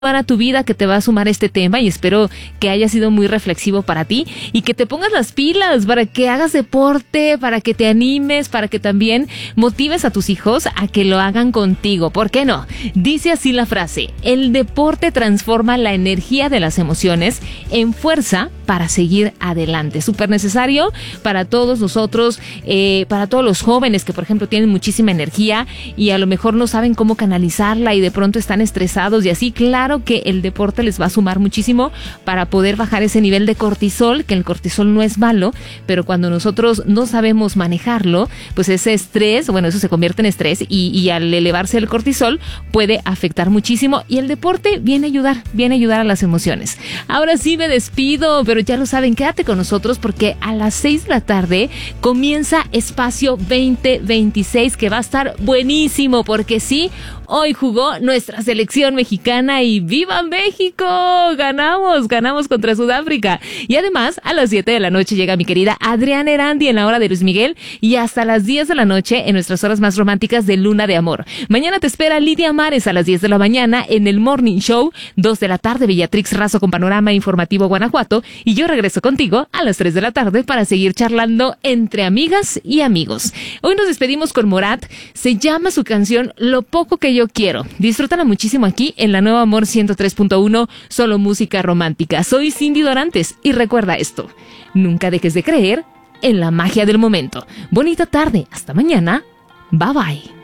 a tu vida que te va a sumar este tema y espero que haya sido muy reflexivo para ti y que te pongas las pilas para que hagas deporte, para que te animes, para que también motives a tus hijos a que lo hagan contigo. ¿Por qué no? Dice así la frase: el deporte transforma la energía de las emociones en fuerza para seguir adelante. Súper necesario para todos nosotros, para todos los jóvenes que, por ejemplo, tienen muchísima energía y a lo mejor no saben cómo canalizarla y de pronto están estresados y así. Claro que el deporte les va a sumar muchísimo para poder bajar ese nivel de cortisol, que el cortisol no es malo, pero cuando nosotros no sabemos manejarlo, pues ese estrés, bueno, eso se convierte en estrés y al elevarse el cortisol puede afectar muchísimo y el deporte viene a ayudar a las emociones. Ahora sí me despido, pero ya lo saben, quédate con nosotros porque a las 6 de la tarde comienza Espacio 2026, que va a estar buenísimo porque sí, hoy jugó nuestra selección mexicana y ¡viva México! Ganamos contra Sudáfrica. Y además, a las 7 de la noche llega mi querida Adriana Erandi en la hora de Luis Miguel y hasta las 10 de la noche en nuestras horas más románticas de Luna de Amor. Mañana te espera Lidia Mares a las 10 de la mañana en el Morning Show, 2 de la tarde Bellatrix Razo con Panorama Informativo Guanajuato y yo regreso contigo a las 3 de la tarde para seguir charlando entre amigas y amigos. Hoy nos despedimos con Morat, se llama su canción Lo poco que yo quiero. Disfrútala muchísimo aquí en la Nueva Amor 103.1, solo música romántica. Soy Cindy Dorantes y recuerda esto: nunca dejes de creer en la magia del momento. Bonita tarde, hasta mañana. Bye bye.